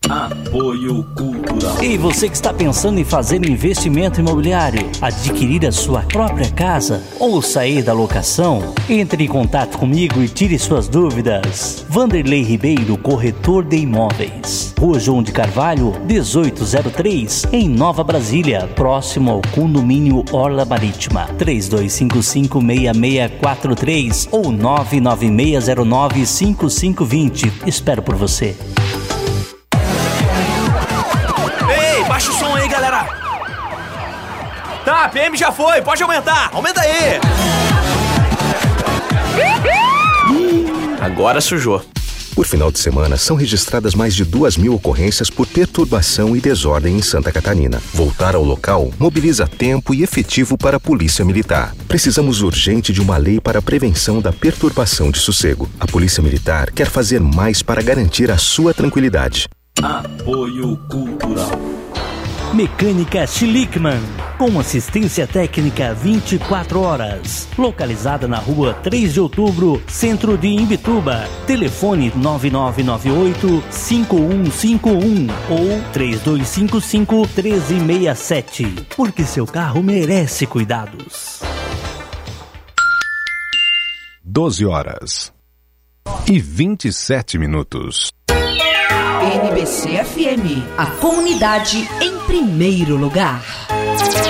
Apoio Cultural. E você que está pensando em fazer um investimento imobiliário, adquirir a sua própria casa ou sair da locação? Entre em contato comigo e tire suas dúvidas. Vanderlei Ribeiro, corretor de imóveis. Rua João de Carvalho, 1803, em Nova Brasília, próximo ao condomínio Orla Marítima. 3255-6643 ou 99609-5520. Espero por você. Baixa o som aí, galera. Tá, a PM já foi, pode aumentar. Aumenta aí. Agora sujou. Por final de semana, são registradas mais de 2.000 ocorrências por perturbação e desordem em Santa Catarina. Voltar ao local mobiliza tempo e efetivo para a Polícia Militar. Precisamos urgente de uma lei para a prevenção da perturbação de sossego. A Polícia Militar quer fazer mais para garantir a sua tranquilidade. Apoio Cultural. Mecânica Schlickman, com assistência técnica 24 horas. Localizada na rua 3 de outubro, centro de Imbituba. Telefone 9998-5151 ou 3255-1367. Porque seu carro merece cuidados. 12h27. NBC FM, a comunidade em primeiro lugar.